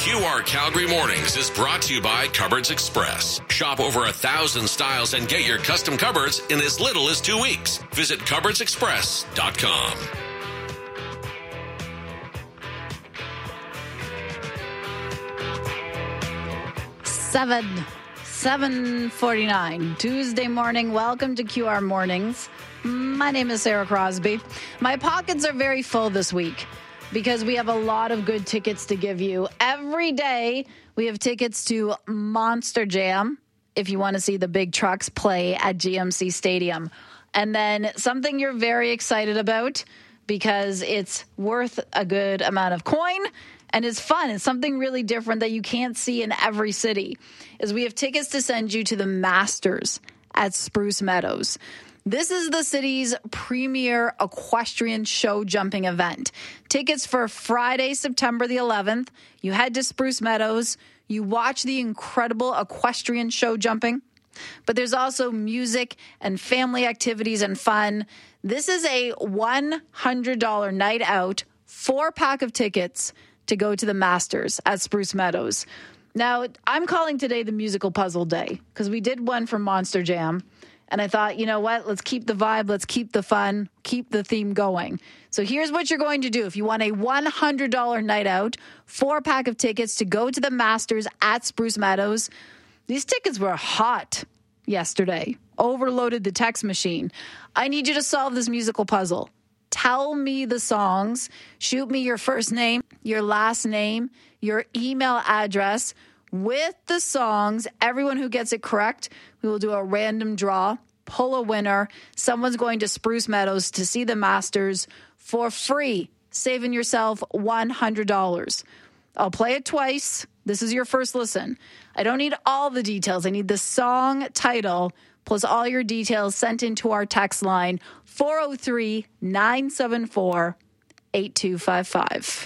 QR Calgary Mornings is brought to you by Cupboards Express. Shop over 1,000 styles and get your custom cupboards in as little as 2 weeks. Visit cupboardsexpress.com. Seven 7:49 Tuesday morning. Welcome to QR Mornings. My name is Sarah Crosby. My pockets are very full this week because we have a lot of good tickets to give you. Every day we have tickets to Monster Jam if you want to see the big trucks play at GMC Stadium. And then something you're very excited about because it's worth a good amount of coin and it's fun. It's something really different that you can't see in every city. Is we have tickets to send you to the Masters at Spruce Meadows. This is the city's premier equestrian show jumping event. Tickets for Friday, September the 11th. You head to Spruce Meadows. You watch the incredible equestrian show jumping. But there's also music and family activities and fun. This is a $100 night out, 4-pack of tickets to go to the Masters at Spruce Meadows. Now, I'm calling today the musical puzzle day because we did one for Monster Jam. And I thought, you know what? Let's keep the vibe. Let's keep the fun. Keep the theme going. So here's what you're going to do. If you want a $100 night out, 4-pack of tickets to go to the Masters at Spruce Meadows. These tickets were hot yesterday. Overloaded the text machine. I need you to solve this musical puzzle. Tell me the songs. Shoot me your first name, your last name, your email address with the songs. Everyone who gets it correct, we will do a random draw, pull a winner. Someone's going to Spruce Meadows to see the Masters for free, saving yourself $100. I'll play it twice. This is your first listen. I don't need all the details. I need the song title plus all your details sent into our text line, 403-974-8255.